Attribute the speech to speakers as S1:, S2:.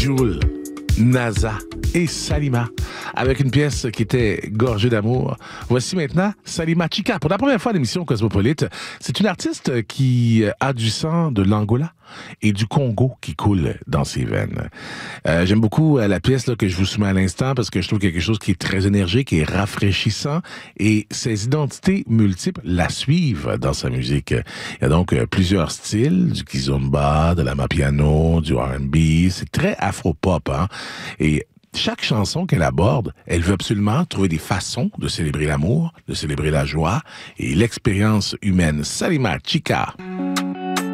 S1: Jul, NASA et Salima, avec une pièce qui était gorgée d'amour. Voici maintenant Salima Chica. Pour la première fois à l'émission Cosmopolite, c'est une artiste qui a du sang de l'Angola et du Congo qui coule dans ses veines. J'aime beaucoup la pièce là, que je vous soumets à l'instant parce que je trouve quelque chose qui est très énergique, qui est rafraîchissant et ses identités multiples la suivent dans sa musique. Il y a donc plusieurs styles, du kizomba, de la mapiano, du R&B, c'est très afro-pop, hein? Et chaque chanson qu'elle aborde, elle veut absolument trouver des façons de célébrer l'amour, de célébrer la joie et l'expérience humaine. Salima Chica.